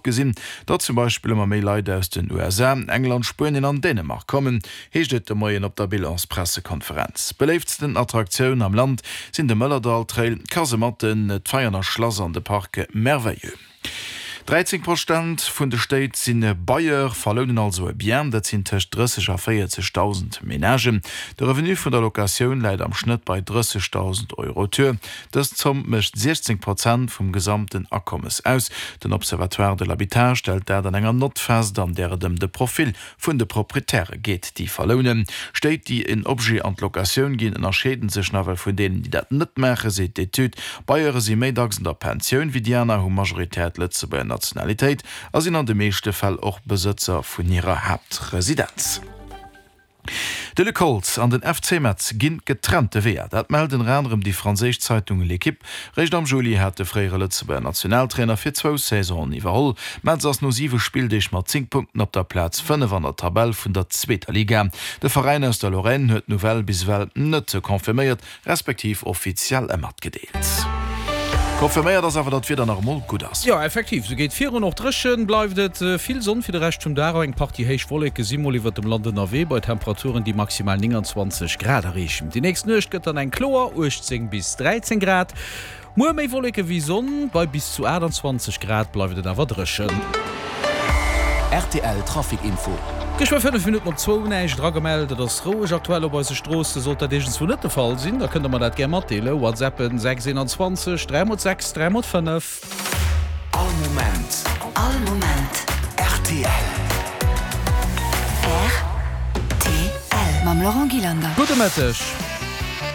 gesinn, dat zum Beispiel immer méi Leute aus den USA, England, Spanien an Dänemark kommen, heecht de Moien op der Bilanzpressekonferenz. Beleefdsten Attraktionen am Land sind de Möllerdal Trail, Kasematten, et feierner Schloss an de Parke merveilleux. 13% vun de Staat sinn Bayier verlonen also bien, dat sind 30.000 Ménagen. De Revenu vun der Lokation leiit am Schnitt bei 30.000 Euro Tür. Das mecht 16% vom gesamten Akkommes aus. Den Observatoire de l'Habitat stellt der dann enger Not fest, an der dem de Profil vun de Proprietäre geht, die verlonen. Steht die in Obje an Lokation gin erschäden sech navel vun denen, die dat net mecher se detüt. Bayiere sie méidags in der Pension wie Diana hun Majorität letze bei Nationalität, als in an de meeschte Fall auch Besitzer vun ihrer Hauptresidenz. De L'École an den FC Metz ginn getrennte Wehr. Dat melden anderem die Französisch Zeitung L'Équipe. Recht am Juli hat de Freiere Lützeburger Nationaltrainer fir 2 Saison iwwerholl. Metz ass no 7 Spieldeich mat 10 Punkten op der Platz 5 an der Tabelle vun der 2. Liga. De Verein aus der Lorraine huet Nouvelle biswell net konfirmiert, respektiv offiziell mat gedeelt. Konfirmiert das aber dat wieder normal gut ass. Ja, effektiv. So geht 4 noch dreschen, bleibt viel Sonne für den Rest zum Dara. Eng Party heich Wolke Simuli wird im Lande NRW bei Temperaturen, die maximal 29 Grad erreichen. Die nächste Nacht geht dann ein Chlor, 18 bis 13 Grad. More méi Wolke wie Sonne, bei bis zu 28 Grad bleibt aber dreschen. RTL Trafikinfo. Geschwa 5 Minuten op 2 neich Dragemeldet, dats Rouge aktuell op se Strosse sollt dat degens vu nette Fall sinn, da kënne man dat ger matele, WhatsAppen 621 306 305. All moment. RTL. RTL. Mam Laurent Gilander. Gute Mettech.